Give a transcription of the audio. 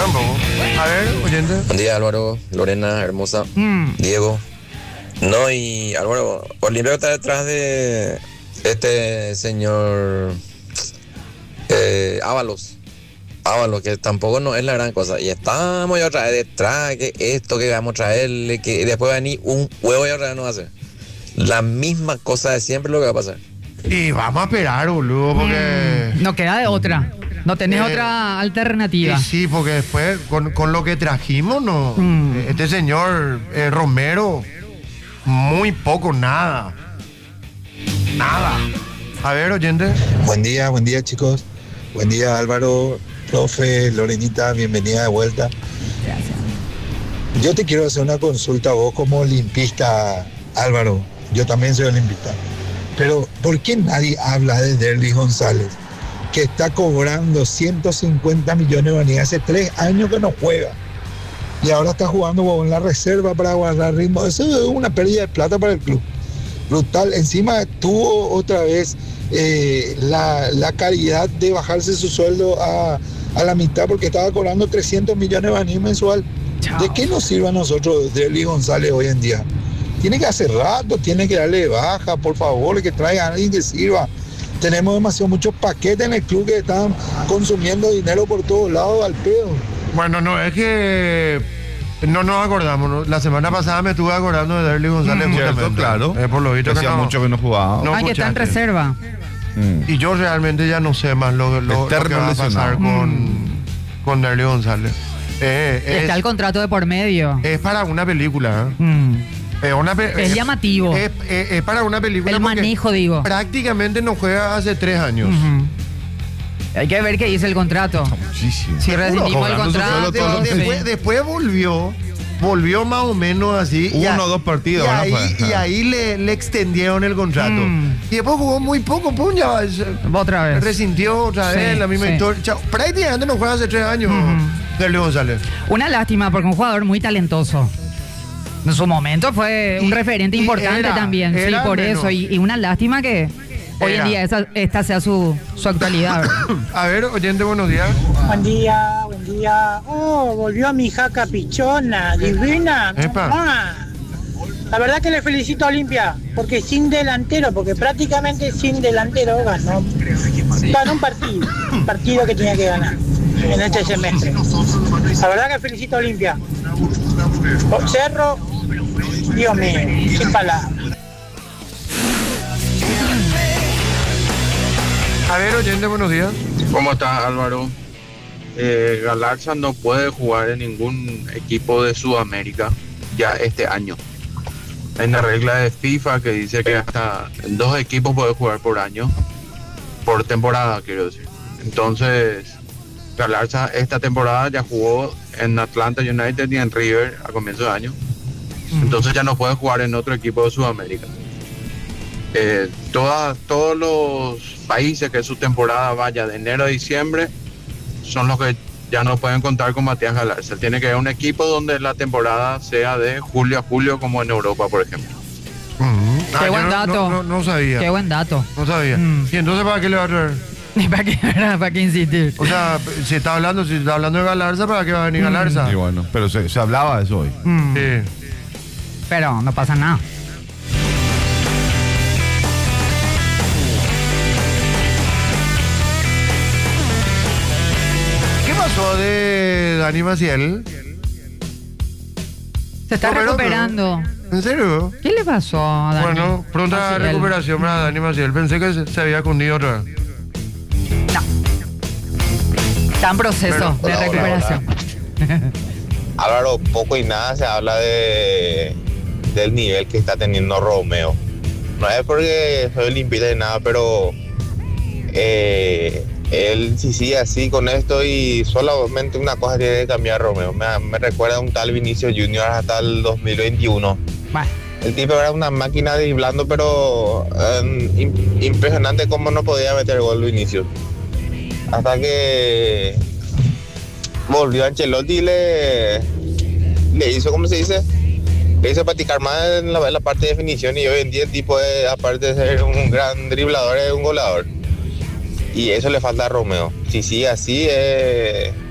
tampoco. A ver, oyente. Buen día, Álvaro, Lorena, hermosa, Diego. No, y Álvaro, Olimpia está detrás de este señor Ábalos. Ábalos, que tampoco no es la gran cosa. Y estamos ya otra vez detrás, que esto que vamos a traerle, que después va a venir un huevo y otra vez no va a hacer. La misma cosa de siempre lo que va a pasar. Y vamos a esperar, boludo, porque... No queda de otra. No tenés otra alternativa. Y sí, porque después, con lo que trajimos, no. Este señor Romero, muy poco, nada. Nada. A ver, oyente. Buen día, chicos. Buen día, Álvaro, profe, Lorenita, bienvenida de vuelta. Gracias. Yo te quiero hacer una consulta a vos como olimpista, Álvaro. Yo también soy olimpista. Pero, ¿por qué nadie habla de Derlis González? Que está cobrando 150 millones de guaraníes. Hace 3 años que no juega. Y ahora está jugando en la reserva para guardar ritmo. Eso es una pérdida de plata para el club. Brutal. Encima tuvo otra vez la caridad de bajarse su sueldo a la mitad porque estaba cobrando 300 millones de guaraníes mensual. Chao. ¿De qué nos sirve a nosotros Derlis González hoy en día? Tiene que hacer rato, tiene que darle baja, por favor, que traiga a alguien que sirva. Tenemos muchos paquetes en el club que están consumiendo dinero por todos lados al pedo. Bueno, no, es que no nos acordamos, ¿no? La semana pasada me estuve acordando de Derlis González Cierto, claro. Por lo visto que Hacía no, mucho que no jugaba. no Que está en escuchaste. reserva. Y yo realmente ya no sé más lo que Eterno va a pasar con Derlis González. Está el contrato de por medio. Es para una película, ¿eh? Es llamativo. Es para una película. El porque manejo, digo. Prácticamente no juega hace 3 años. Hay que ver qué dice el contrato. Muchísimo. Si rescindimos el cobrando su sueldo contrato. todos los sí. Después volvió más o menos así. Uno o dos partidos, y ¿no? ahí, Pues, y ahí le extendieron el contrato. Y después jugó muy poco, pum, ya Otra vez. resintió otra vez Sí, la misma sí. historia. Chao. Prácticamente no juega hace 3 años Derlis González. Una lástima porque un jugador muy talentoso. En su momento fue un referente importante también. Sí, era por menos. eso. Y una lástima que hoy en día esta sea su actualidad. A ver, oyente, buenos días. Buen día, buen día. Oh, volvió mi jaca pichona, divina. Epa. ¡Mua! La verdad que le felicito a Olimpia, porque porque prácticamente sin delantero ganó un partido que tenía que ganar en este semestre. La verdad que felicito a Olimpia. Cerro, Dios mío, sin palabras. A ver, oyente, buenos días. ¿Cómo estás, Álvaro? Galarza no puede jugar en ningún equipo de Sudamérica ya este año. Hay una regla de FIFA que dice que hasta 2 equipos puede jugar por año, por temporada, quiero decir. Entonces, Galarza esta temporada ya jugó en Atlanta United y en River a comienzo de año. Entonces ya no puede jugar en otro equipo de Sudamérica. Todos los países que su temporada vaya de enero a diciembre son los que ya no pueden contar con Matías Galarza. Tiene que haber un equipo donde la temporada sea de julio a julio, como en Europa, por ejemplo. Qué yo buen dato. No sabía. Qué buen dato. No sabía. ¿Y entonces para qué le va a traer? ¿Para qué insistir? O sea, si está hablando de Galarza, ¿para qué va a venir Galarza? Y bueno, pero se hablaba de eso hoy. Sí. Pero no pasa nada. ¿Qué pasó de Dani Maciel? Se está No, pero recuperando. ¿En serio? ¿Qué le pasó a Dani? Bueno, pronta Maciel? recuperación para Dani Maciel. Pensé que se había cundido otra vez. No. Está en proceso de Hola, recuperación. Álvaro, poco y nada se habla del nivel que está teniendo Romeo. No es porque soy olimpista ni nada, pero él si sigue así con esto y solamente una cosa tiene que cambiar Romeo. Me recuerda a un tal Vinicius Junior hasta el 2021. Bueno. El tipo era una máquina driblando, pero impresionante cómo no podía meter gol Vinicius. Hasta que volvió Ancelotti y le hizo, ¿cómo se dice? Le hizo practicar más en la parte de definición, y hoy en día el tipo, aparte de ser un gran driblador, es un goleador. Y eso le falta a Romeo. Si sigue así,